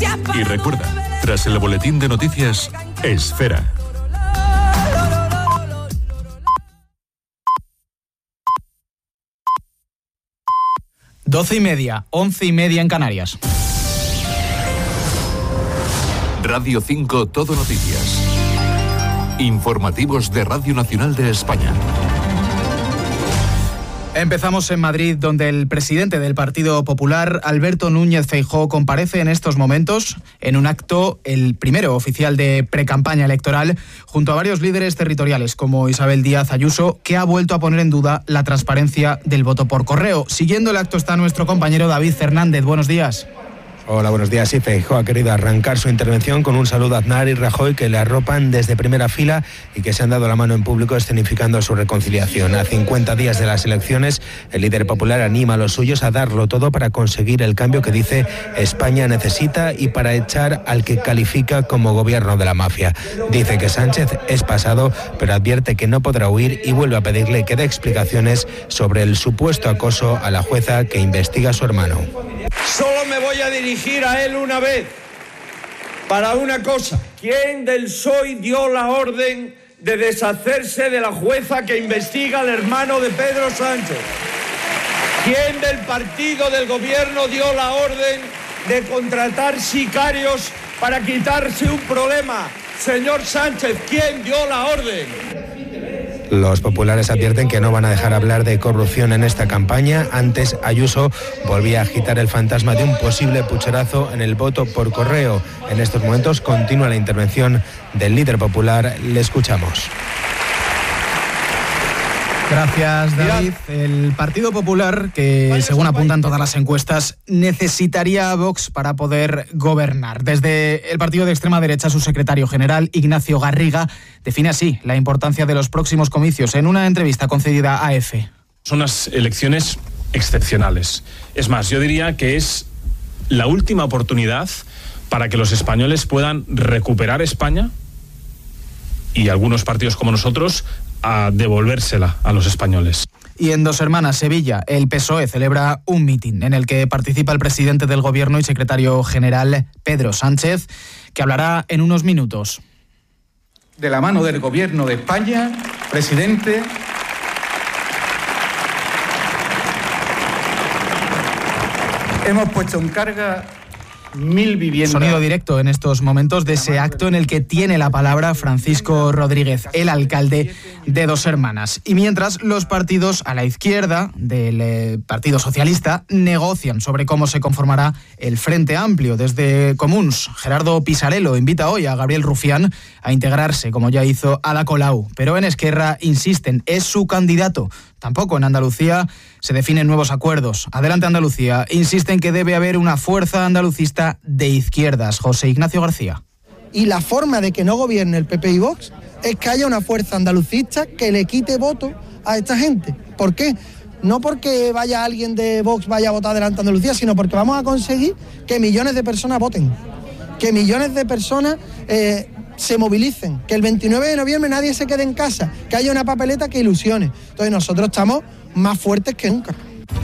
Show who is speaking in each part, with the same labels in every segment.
Speaker 1: Y recuerda, tras el boletín de noticias, Esfera.
Speaker 2: Doce y media, 11:30 en Canarias.
Speaker 1: Radio 5 Todo Noticias. Informativos de Radio Nacional de España.
Speaker 2: Empezamos en Madrid, donde el presidente del Partido Popular, Alberto Núñez Feijóo, comparece en estos momentos en un acto, el primero oficial de precampaña electoral, junto a varios líderes territoriales como Isabel Díaz Ayuso, que ha vuelto a poner en duda la transparencia del voto por correo. Siguiendo el acto está nuestro compañero David Fernández. Buenos días.
Speaker 3: Hola, buenos días. Sí, Feijóo ha querido arrancar su intervención con un saludo a Aznar y Rajoy, que le arropan desde primera fila y que se han dado la mano en público escenificando su reconciliación. A 50 días de las elecciones, el líder popular anima a los suyos a darlo todo para conseguir el cambio que dice España necesita y para echar al que califica como gobierno de la mafia. Dice que Sánchez es pasado, pero advierte que no podrá huir y vuelve a pedirle que dé explicaciones sobre el supuesto acoso a la jueza que investiga a su hermano.
Speaker 4: Solo me voy a dirigir a él una vez para una cosa. ¿Quién del PSOE dio la orden de deshacerse de la jueza que investiga al hermano de Pedro Sánchez? ¿Quién del partido del gobierno dio la orden de contratar sicarios para quitarse un problema? Señor Sánchez, ¿quién dio la orden?
Speaker 3: Los populares advierten que no van a dejar hablar de corrupción en esta campaña. Antes, Ayuso volvía a agitar el fantasma de un posible pucherazo en el voto por correo. En estos momentos continúa la intervención del líder popular. Le escuchamos.
Speaker 2: Gracias, David. El Partido Popular, que según apuntan todas las encuestas, necesitaría a Vox para poder gobernar. Desde el partido de extrema derecha, su secretario general, Ignacio Garriga, define así la importancia de los próximos comicios en una entrevista concedida a EFE.
Speaker 5: Son unas elecciones excepcionales. Es más, yo diría que es la última oportunidad para que los españoles puedan recuperar España y algunos partidos como nosotros a devolvérsela a los españoles.
Speaker 2: Y en Dos Hermanas, Sevilla, el PSOE celebra un mitin en el que participa el presidente del Gobierno y secretario general, Pedro Sánchez, que hablará en unos minutos.
Speaker 6: De la mano del Gobierno de España, presidente, hemos puesto en carga 1000 viviendas.
Speaker 2: Sonido directo en estos momentos de ese acto en el que tiene la palabra Francisco Rodríguez, el alcalde de Dos Hermanas. Y mientras los partidos a la izquierda del Partido Socialista negocian sobre cómo se conformará el Frente Amplio. Desde Comuns, Gerardo Pisarello invita hoy a Gabriel Rufián a integrarse, como ya hizo Ada Colau. Pero en Esquerra insisten, es su candidato. Tampoco en Andalucía se definen nuevos acuerdos. Adelante Andalucía, insisten que debe haber una fuerza andalucista de izquierdas. José Ignacio García.
Speaker 7: Y la forma de que no gobierne el PP y Vox es que haya una fuerza andalucista que le quite voto a esta gente. ¿Por qué? No porque vaya alguien de Vox vaya a votar delante de Andalucía, sino porque vamos a conseguir que millones de personas voten. Que millones de personas se movilicen, que el 29 de noviembre nadie se quede en casa, que haya una papeleta que ilusione. Entonces nosotros estamos más fuertes que nunca.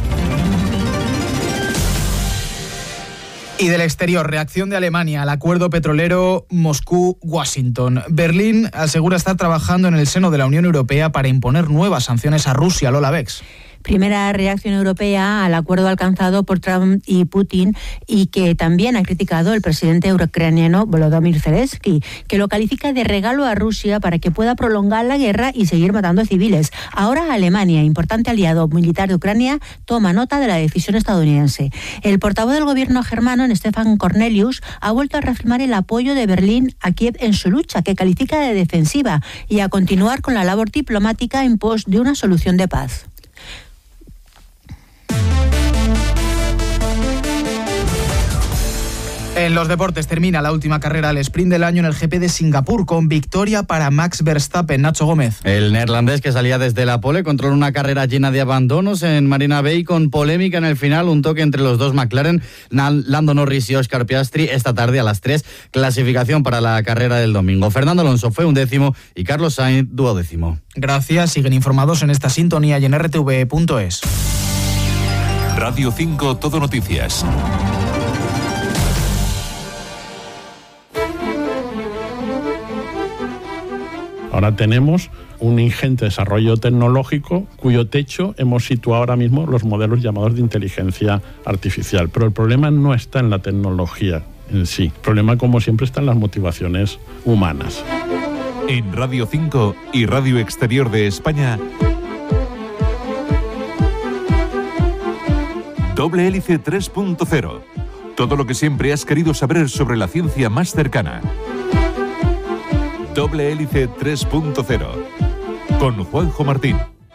Speaker 2: Y del exterior, reacción de Alemania al acuerdo petrolero Moscú-Washington. Berlín asegura estar trabajando en el seno de la Unión Europea para imponer nuevas sanciones a Rusia. Lola Bex.
Speaker 8: Primera reacción europea al acuerdo alcanzado por Trump y Putin y que también ha criticado el presidente ucraniano Volodymyr Zelensky, que lo califica de regalo a Rusia para que pueda prolongar la guerra y seguir matando civiles. Ahora Alemania, importante aliado militar de Ucrania, toma nota de la decisión estadounidense. El portavoz del gobierno germano, Stefan Cornelius, ha vuelto a reafirmar el apoyo de Berlín a Kiev en su lucha, que califica de defensiva, y a continuar con la labor diplomática en pos de una solución de paz.
Speaker 2: En los deportes termina la última carrera al sprint del año en el GP de Singapur con victoria para Max Verstappen. Nacho Gómez.
Speaker 9: El neerlandés, que salía desde la pole, controló una carrera llena de abandonos en Marina Bay con polémica en el final, un toque entre los dos McLaren, Lando Norris y Oscar Piastri, esta tarde a las 3, clasificación para la carrera del domingo. Fernando Alonso fue 11º y Carlos Sainz 12º.
Speaker 2: Gracias, siguen informados en esta sintonía y en rtv.es.
Speaker 1: Radio 5 Todo Noticias.
Speaker 10: Ahora tenemos un ingente desarrollo tecnológico cuyo techo hemos situado ahora mismo los modelos llamados de inteligencia artificial. Pero el problema no está en la tecnología en sí. El problema, como siempre, está en las motivaciones humanas.
Speaker 1: En Radio 5 y Radio Exterior de España, Doble Hélice 3.0. Todo lo que siempre has querido saber sobre la ciencia más cercana. Doble Hélice 3.0. Con Juanjo Martín.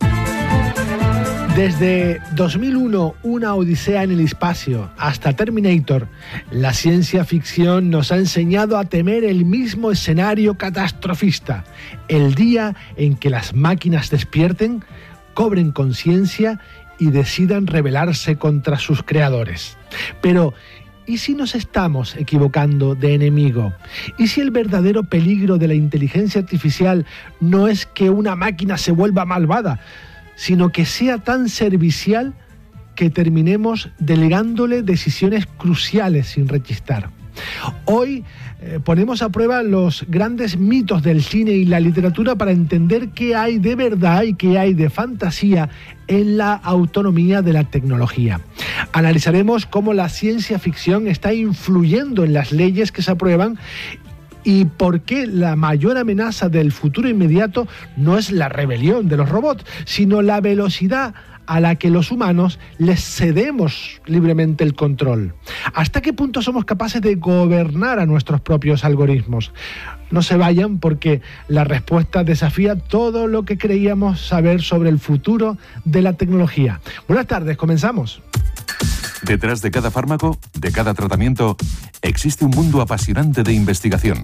Speaker 11: Desde 2001, Una odisea en el espacio, hasta Terminator, la ciencia ficción nos ha enseñado a temer el mismo escenario catastrofista, el día en que las máquinas despierten, cobren conciencia y decidan rebelarse contra sus creadores. Pero, ¿y si nos estamos equivocando de enemigo? ¿Y si el verdadero peligro de la inteligencia artificial no es que una máquina se vuelva malvada, sino que sea tan servicial que terminemos delegándole decisiones cruciales sin rechistar? Hoy ponemos a prueba los grandes mitos del cine y la literatura para entender qué hay de verdad y qué hay de fantasía en la autonomía de la tecnología. Analizaremos cómo la ciencia ficción está influyendo en las leyes que se aprueban y por qué la mayor amenaza del futuro inmediato no es la rebelión de los robots, sino la velocidad a la que los humanos les cedemos libremente el control. ¿Hasta qué punto somos capaces de gobernar a nuestros propios algoritmos? No se vayan, porque la respuesta desafía todo lo que creíamos saber sobre el futuro de la tecnología. Buenas tardes, comenzamos.
Speaker 1: Detrás de cada fármaco, de cada tratamiento, existe un mundo apasionante de investigación.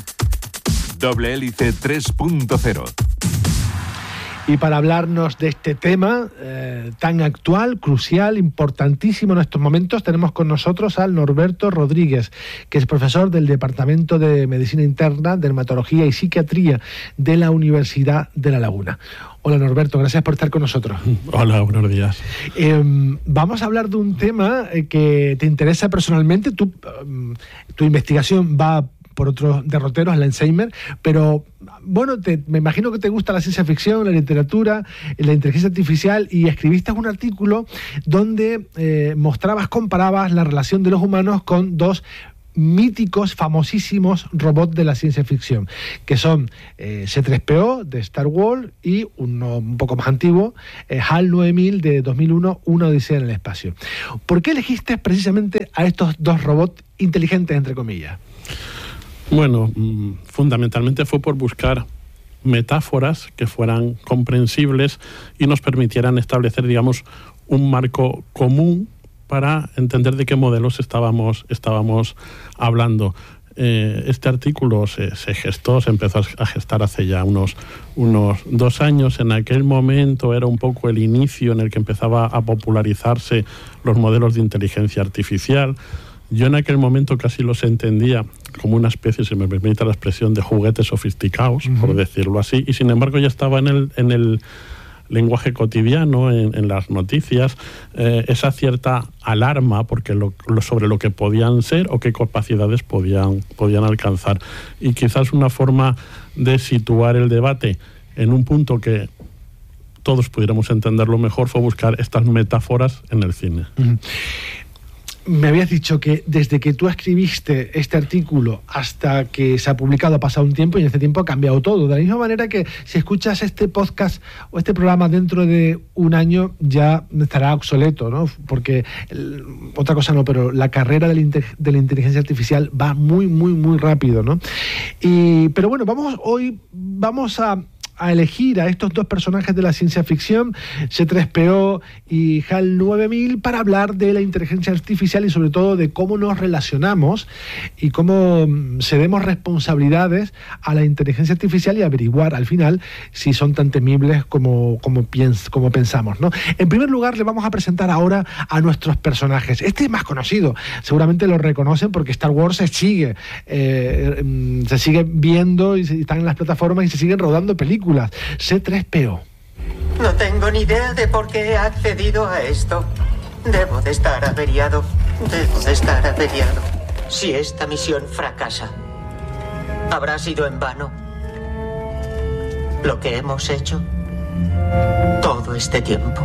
Speaker 1: Doble Hélice 3.0.
Speaker 11: Y para hablarnos de este tema tan actual, crucial, importantísimo en estos momentos, tenemos con nosotros al Norberto Rodríguez, que es profesor del Departamento de Medicina Interna, Dermatología y Psiquiatría de la Universidad de La Laguna. Hola Norberto, gracias por estar con nosotros.
Speaker 10: Hola, buenos días.
Speaker 11: Vamos a hablar de un tema que te interesa personalmente. Tu investigación va por otros derroteros, el Alzheimer, pero bueno, me imagino que te gusta la ciencia ficción, la literatura, la inteligencia artificial, y escribiste un artículo donde comparabas la relación de los humanos con dos míticos, famosísimos robots de la ciencia ficción, que son C-3PO de Star Wars y uno un poco más antiguo, HAL 9000 de 2001, Una odisea en el espacio. ¿Por qué elegiste precisamente a estos dos robots inteligentes, entre comillas?
Speaker 10: Bueno, fundamentalmente fue por buscar metáforas que fueran comprensibles y nos permitieran establecer, digamos, un marco común para entender de qué modelos estábamos hablando. Este artículo se empezó a gestar hace ya unos 2 años. En aquel momento era un poco el inicio en el que empezaba a popularizarse los modelos de inteligencia artificial. Yo en aquel momento casi los entendía como una especie, si me permite la expresión, de juguetes sofisticados, por decirlo así, y sin embargo ya estaba en el lenguaje cotidiano, en las noticias, esa cierta alarma porque sobre lo que podían ser o qué capacidades podían alcanzar. Y quizás una forma de situar el debate en un punto que todos pudiéramos entenderlo mejor fue buscar estas metáforas en el cine.
Speaker 11: Me habías dicho que desde que tú escribiste este artículo hasta que se ha publicado ha pasado un tiempo, y en este tiempo ha cambiado todo. De la misma manera que si escuchas este podcast o este programa dentro de un año ya estará obsoleto, ¿no? Porque otra cosa no, pero la carrera de la inteligencia artificial va muy, muy, muy rápido, ¿no? Pero bueno, hoy vamos a elegir a estos dos personajes de la ciencia ficción, C-3PO y HAL 9000, para hablar de la inteligencia artificial y sobre todo de cómo nos relacionamos y cómo cedemos responsabilidades a la inteligencia artificial y averiguar al final si son tan temibles como pensamos, ¿no? En primer lugar, le vamos a presentar ahora a nuestros personajes. Este es más conocido, seguramente lo reconocen porque Star Wars se sigue viendo y están en las plataformas y se siguen rodando películas. C-3PO.
Speaker 12: No tengo ni idea de por qué he accedido a esto. Debo de estar averiado. Si esta misión fracasa, habrá sido en vano. lo que hemos hecho todo este tiempo.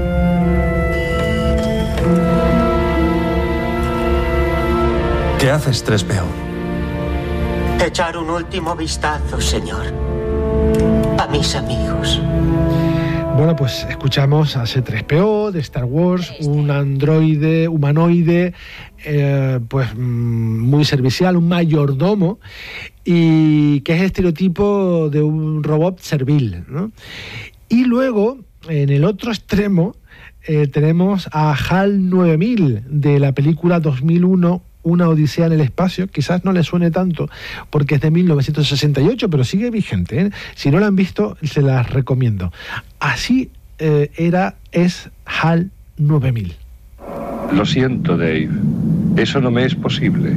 Speaker 13: ¿Qué haces, 3PO?
Speaker 12: Echar un último vistazo, señor, a mis amigos.
Speaker 11: Bueno, pues escuchamos a C-3PO de Star Wars, un androide humanoide pues muy servicial, un mayordomo, y que es el estereotipo de un robot servil, ¿no? Y luego, en el otro extremo, tenemos a HAL 9000 de la película 2001, Una Odisea en el Espacio. Quizás no le suene tanto porque es de 1968, pero sigue vigente, ¿eh? Si no la han visto, se las recomiendo. Así es HAL 9000.
Speaker 14: Lo siento, Dave. Eso no me es posible.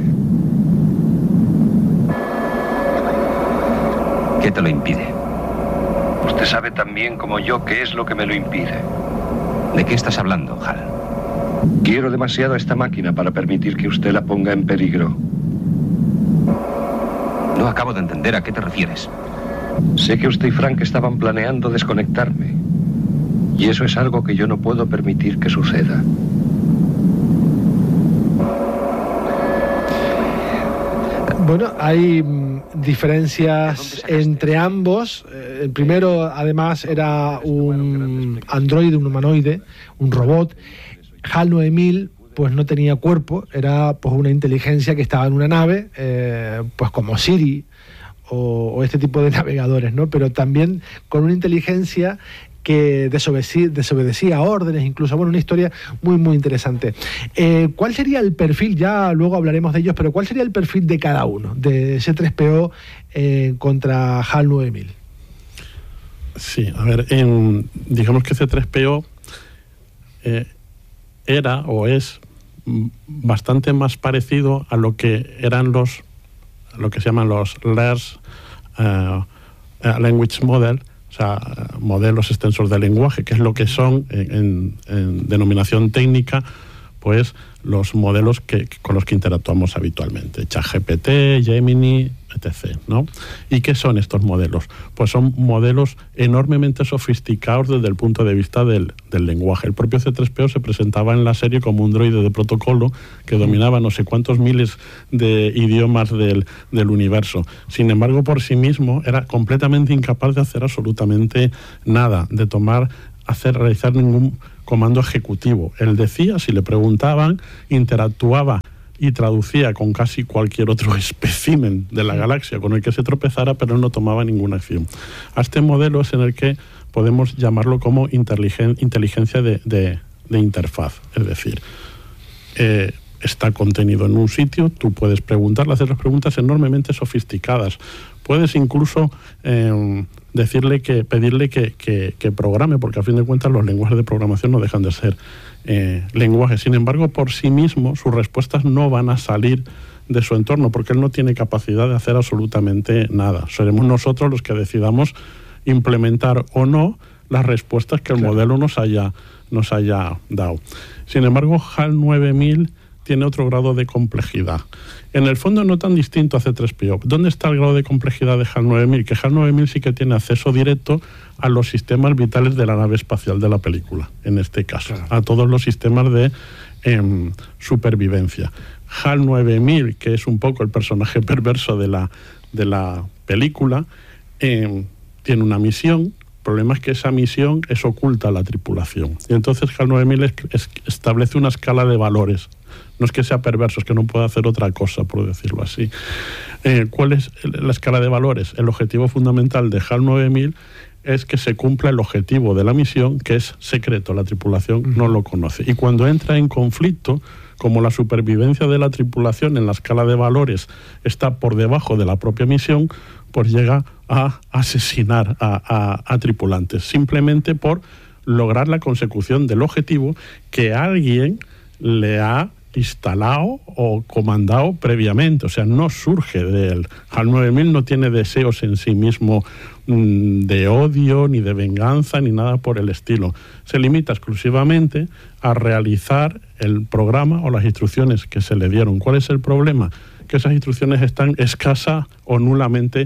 Speaker 13: ¿Qué te lo impide?
Speaker 14: Usted sabe tan bien como yo qué es lo que me lo impide.
Speaker 13: ¿De qué estás hablando, HAL?
Speaker 14: Quiero demasiado a esta máquina para permitir que usted la ponga en peligro.
Speaker 13: No acabo de entender a qué te refieres.
Speaker 14: Sé que usted y Frank estaban planeando desconectarme. Y eso es algo que yo no puedo permitir que suceda.
Speaker 11: Bueno, hay diferencias entre ambos. El primero, además, era un androide, un humanoide, un robot. HAL 9000 pues no tenía cuerpo, era pues una inteligencia que estaba en una nave, pues como Siri o este tipo de navegadores, ¿no? Pero también con una inteligencia que desobedecía órdenes, incluso, bueno, una historia muy, muy interesante. ¿Cuál sería el perfil? Ya luego hablaremos de ellos, pero ¿cuál sería el perfil de cada uno, de C-3PO contra HAL 9000?
Speaker 10: Sí, a ver, digamos que C-3PO era o es bastante más parecido a lo que eran lo que se llaman los Large Language Model, o sea, modelos extensos de lenguaje, que es lo que son en denominación técnica, pues los modelos con los que interactuamos habitualmente, ChatGPT, Gemini, etc., ¿no? ¿Y qué son estos modelos? Pues son modelos enormemente sofisticados desde el punto de vista del lenguaje. El propio C-3PO se presentaba en la serie como un droide de protocolo que dominaba no sé cuántos miles de idiomas del universo. Sin embargo, por sí mismo era completamente incapaz de hacer absolutamente nada, de realizar ningún comando ejecutivo. Él decía, si le preguntaban, interactuaba y traducía con casi cualquier otro espécimen de la galaxia con el que se tropezara, pero él no tomaba ninguna acción. A este modelo es en el que podemos llamarlo como inteligencia de interfaz, es decir, está contenido en un sitio, tú puedes preguntarle, hacer las preguntas enormemente sofisticadas, puedes incluso pedirle que programe, porque a fin de cuentas los lenguajes de programación no dejan de ser lenguajes. Sin embargo, por sí mismo, sus respuestas no van a salir de su entorno, porque él no tiene capacidad de hacer absolutamente nada. Seremos nosotros los que decidamos implementar o no las respuestas que el modelo nos haya dado. Sin embargo, HAL 9000 tiene otro grado de complejidad. En el fondo no tan distinto a C-3PO. ¿Dónde está el grado de complejidad de HAL 9000? Que HAL 9000 sí que tiene acceso directo a los sistemas vitales de la nave espacial de la película, en este caso, a todos los sistemas de supervivencia. HAL 9000, que es un poco el personaje perverso de la película, tiene una misión. El problema es que esa misión es oculta a la tripulación. Y entonces HAL 9000 establece una escala de valores. No es que sea perverso, es que no puede hacer otra cosa, por decirlo así. ¿Cuál es la escala de valores? El objetivo fundamental de HAL 9000 es que se cumpla el objetivo de la misión, que es secreto, la tripulación no lo conoce. Y cuando entra en conflicto, como la supervivencia de la tripulación en la escala de valores está por debajo de la propia misión, pues llega a asesinar a tripulantes, simplemente por lograr la consecución del objetivo que alguien le ha instalado o comandado previamente. O sea, no surge de él. HAL 9000 no tiene deseos en sí mismo de odio, ni de venganza, ni nada por el estilo. Se limita exclusivamente a realizar el programa o las instrucciones que se le dieron. ¿Cuál es el problema? Que esas instrucciones están escasa o nulamente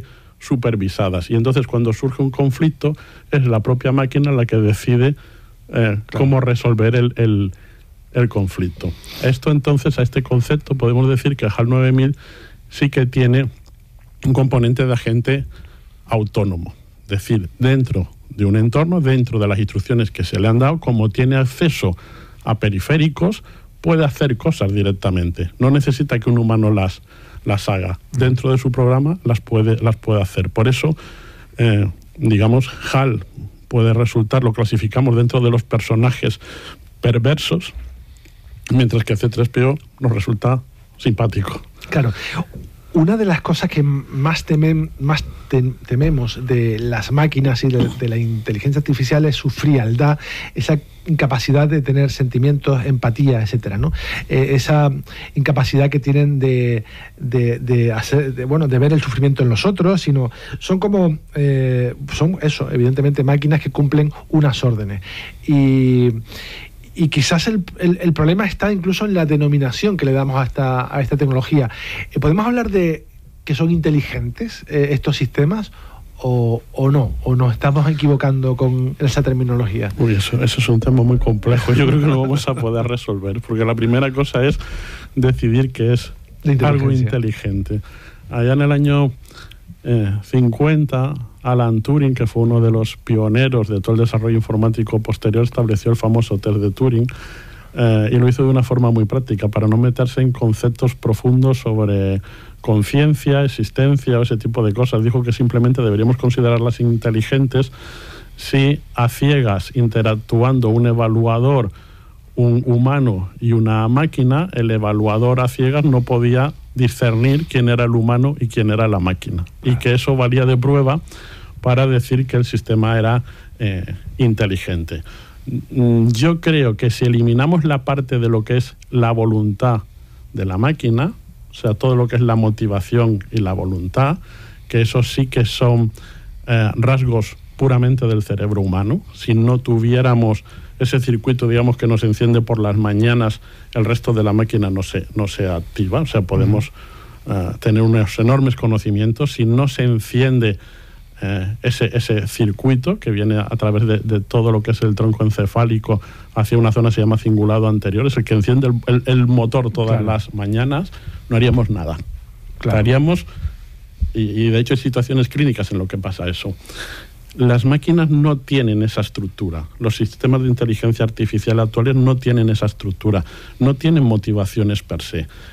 Speaker 10: supervisadas. Y entonces cuando surge un conflicto es la propia máquina la que decide cómo resolver el conflicto. Esto entonces, a este concepto podemos decir que el HAL 9000 sí que tiene un componente de agente autónomo. Es decir, dentro de un entorno, dentro de las instrucciones que se le han dado, como tiene acceso a periféricos, puede hacer cosas directamente. No necesita que un humano las haga. Dentro de su programa las puede hacer. Por eso, digamos, HAL puede resultar, lo clasificamos dentro de los personajes perversos, mientras que C3PO nos resulta simpático.
Speaker 11: Claro. Una de las cosas que más tememos de las máquinas y de la inteligencia artificial es su frialdad, esa incapacidad de tener sentimientos, empatía, etcétera, ¿no? Esa incapacidad que tienen de ver el sufrimiento en los otros, sino son como son eso, evidentemente máquinas que cumplen unas órdenes. Y quizás el problema está incluso en la denominación que le damos a esta tecnología. ¿Podemos hablar de que son inteligentes estos sistemas o no? ¿O nos estamos equivocando con esa terminología?
Speaker 10: Uy, eso es un tema muy complejo. Yo creo que lo vamos a poder resolver, porque la primera cosa es decidir que es algo inteligente. Allá en el año 50... Alan Turing, que fue uno de los pioneros de todo el desarrollo informático posterior, estableció el famoso test de Turing, y lo hizo de una forma muy práctica, para no meterse en conceptos profundos sobre conciencia, existencia o ese tipo de cosas. Dijo que simplemente deberíamos considerarlas inteligentes si a ciegas, interactuando un evaluador, un humano y una máquina, el evaluador a ciegas no podía discernir quién era el humano y quién era la máquina, y que eso valía de prueba para decir que el sistema era inteligente. Yo creo que si eliminamos la parte de lo que es la voluntad de la máquina, o sea, todo lo que es la motivación y la voluntad, que eso sí que son rasgos puramente del cerebro humano. Si no tuviéramos ese circuito, digamos, que nos enciende por las mañanas, el resto de la máquina no se activa. O sea, podemos tener unos enormes conocimientos. Si no se enciende ese circuito que viene a través de todo lo que es el tronco encefálico hacia una zona que se llama cingulado anterior, es el que enciende el motor todas las mañanas, no haríamos nada. Haríamos, y de hecho hay situaciones clínicas en lo que pasa eso. Las máquinas no tienen esa estructura. Los sistemas de inteligencia artificial actuales no tienen esa estructura, no tienen motivaciones per se.